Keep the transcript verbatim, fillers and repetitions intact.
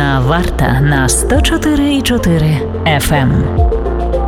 Музична варта на сто чотири і чотири еф ем.